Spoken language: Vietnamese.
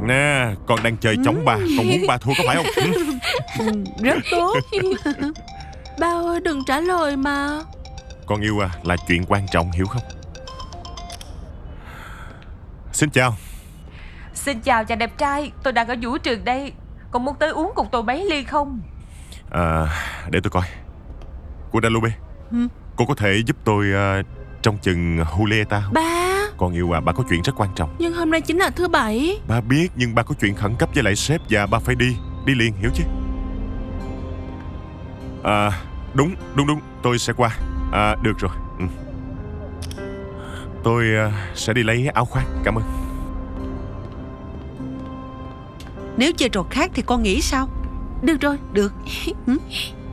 Nè, con đang chơi chống ba, con muốn ba thua có phải không? Rất tốt. Ba ơi, đừng trả lời mà. Con yêu là chuyện quan trọng, hiểu không? Xin chào. Xin chào chàng đẹp trai, tôi đang ở vũ trường đây. Còn muốn tới uống cùng tôi mấy ly không? Để tôi coi. Cô Dalube, cô có thể giúp tôi trông chừng Julieta không? Ba. Con yêu ba có chuyện rất quan trọng. Nhưng hôm nay chính là thứ Bảy. Ba biết, nhưng ba có chuyện khẩn cấp với lại sếp và ba phải đi liền, hiểu chứ? Đúng, tôi sẽ qua. Được rồi. Tôi sẽ đi lấy áo khoác, cảm ơn. Nếu chơi trò khác thì con nghĩ sao? Được rồi. Được.